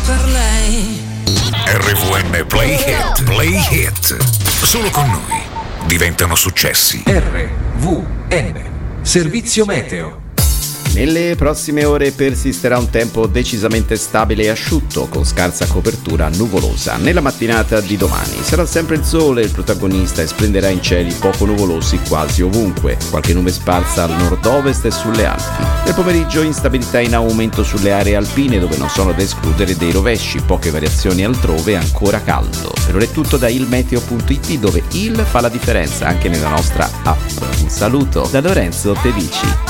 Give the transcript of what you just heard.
per lei. RVN Play Hit, Play Hit. Solo con noi diventano successi. RVN, servizio meteo. Nelle prossime ore persisterà un tempo decisamente stabile e asciutto, con scarsa copertura nuvolosa. Nella mattinata di domani sarà sempre il sole il protagonista e splenderà in cieli poco nuvolosi quasi ovunque, qualche nube sparsa al nord-ovest e sulle Alpi. Nel pomeriggio instabilità in aumento sulle aree alpine, dove non sono da escludere dei rovesci, poche variazioni altrove e ancora caldo. Per ora è tutto da ilmeteo.it, dove il fa la differenza anche nella nostra app. Un saluto da Lorenzo Tedici.